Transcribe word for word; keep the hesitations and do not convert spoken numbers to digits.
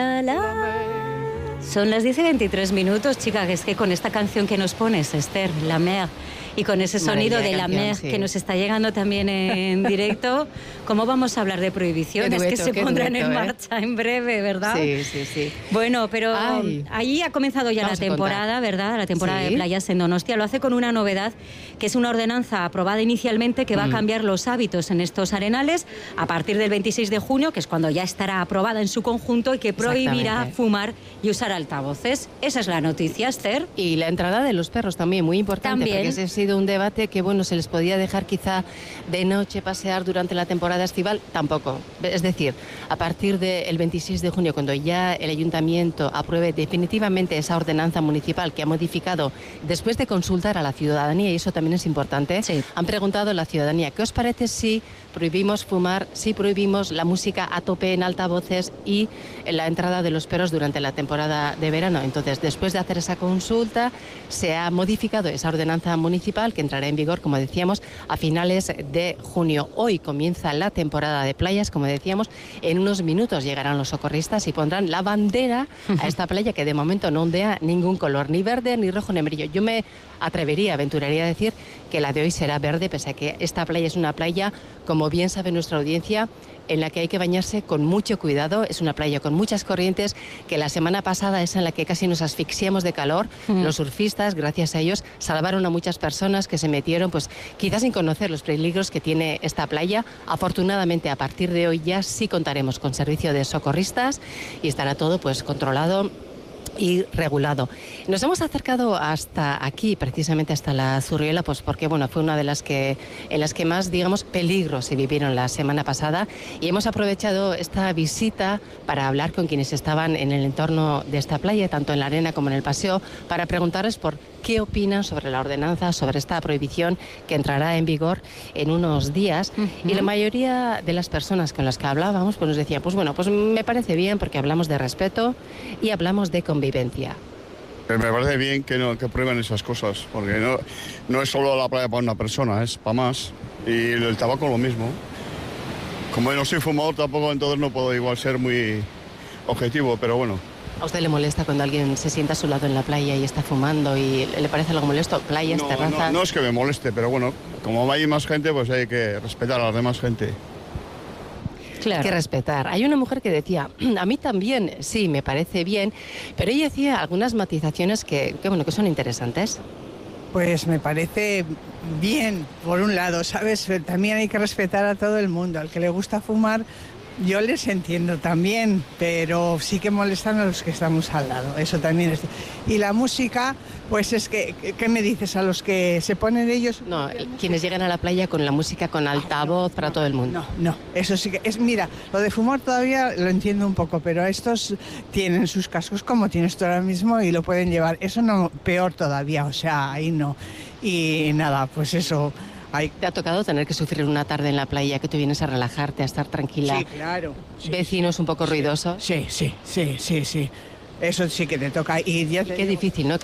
Son las diez y veintitrés minutos, chica, que es que con esta canción que nos pones, Esther, La Mer, y con ese sonido de La Mer sí. que nos está llegando también en directo, ¿cómo vamos a hablar de prohibiciones dueto, que se pondrán dueto, en marcha ¿eh? en breve, verdad? Sí, sí, sí. Bueno, pero Ay. allí ha comenzado ya vamos la temporada, ¿verdad? La temporada sí. de playas en Donostia. Lo hace con una novedad, que es una ordenanza aprobada inicialmente que va mm. a cambiar los hábitos en estos arenales a partir del veintiséis de junio, que es cuando ya estará aprobada en su conjunto y que prohibirá fumar y usar altavoces. Esa es la noticia, Esther. Y la entrada de los perros también, muy importante, también. porque ese ha sido un debate que, bueno, se les podía dejar quizá de noche pasear durante la temporada estival, tampoco. Es decir, a partir del veintiséis de junio, cuando ya el ayuntamiento apruebe definitivamente esa ordenanza municipal que ha modificado después de consultar a la ciudadanía, y eso también es importante, sí. han preguntado a la ciudadanía, ¿qué os parece si prohibimos fumar, si prohibimos la música a tope en altavoces y la entrada de los perros durante la temporada de verano? Entonces, después de hacer esa consulta, se ha modificado esa ordenanza municipal que entrará en vigor, como decíamos, a finales de junio. Hoy comienza la temporada de playas, como decíamos, en unos minutos llegarán los socorristas y pondrán la bandera a esta playa que de momento no ondea ningún color, ni verde, ni rojo, ni amarillo. Yo me atrevería, aventuraría a decir que la de hoy será verde, pese a que esta playa es una playa, como bien sabe nuestra audiencia, en la que hay que bañarse con mucho cuidado. Es una playa con muchas corrientes, que la semana pasada es en la que casi nos asfixiamos de calor. Mm. Los surfistas, gracias a ellos, salvaron a muchas personas que se metieron, pues quizás sin conocer los peligros que tiene esta playa. Afortunadamente, a partir de hoy ya sí contaremos con servicio de socorristas y estará todo pues controlado y regulado. Nos hemos acercado hasta aquí, precisamente hasta la Zurriola, pues porque bueno, fue una de las que en las que más, digamos, peligros se vivieron la semana pasada, y hemos aprovechado esta visita para hablar con quienes estaban en el entorno de esta playa, tanto en la arena como en el paseo, para preguntarles por qué opinan sobre la ordenanza, sobre esta prohibición que entrará en vigor en unos días. Uh-huh. Y la mayoría de las personas con las que hablábamos pues nos decían, pues bueno, pues me parece bien porque hablamos de respeto y hablamos de convivencia. Me parece bien que, no, que prueben esas cosas, porque no, no es solo la playa para una persona, es para más. Y el tabaco lo mismo. Como yo no soy fumador tampoco, entonces no puedo igual ser muy objetivo, pero bueno. ¿A usted le molesta cuando alguien se sienta a su lado en la playa y está fumando y le parece algo molesto? ¿Playas, no, terrazas? No, no es que me moleste, pero bueno, como hay más gente, pues hay que respetar a la demás gente. Claro. Hay que respetar. Hay una mujer que decía, a mí también, sí, me parece bien, pero ella hacía algunas matizaciones que, que, bueno, que son interesantes. Pues me parece bien, por un lado, ¿sabes? También hay que respetar a todo el mundo. Al que le gusta fumar, yo les entiendo también, pero sí que molestan a los que estamos al lado, eso también es. Y la música, pues es que, ¿qué me dices? ¿A los que se ponen ellos? No, quienes llegan a la playa con la música, con altavoz, no, para no, todo el mundo. No, no, eso sí que es, mira, lo de fumar todavía lo entiendo un poco, pero estos tienen sus cascos como tienes tú ahora mismo y lo pueden llevar, eso no, peor todavía, o sea, ahí no. Y nada, pues eso. Ay. ¿Te ha tocado tener que sufrir una tarde en la playa, que tú vienes a relajarte, a estar tranquila? Sí, claro. Sí, ¿Vecinos sí, un poco sí, ruidosos? Sí, sí, sí, sí, sí. Eso sí que te toca. Y ya te Qué digo, difícil, ¿no?